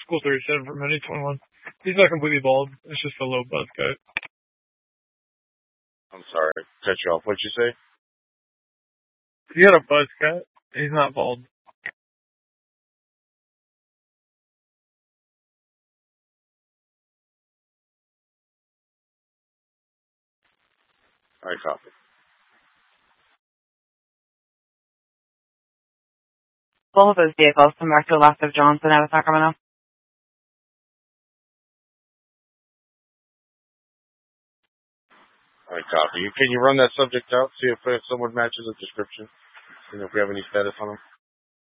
School 37 from Medi 21. He's not completely bald. It's just a low buzz cut. I'm sorry. Cut you off. What'd you say? He had a buzz cut. He's not bald. All right, copy. Both of those vehicles come back to the left of Johnson out of Sacramento. All right, copy. Can you run that subject out, see if someone matches the description? You know, if we have any status on them?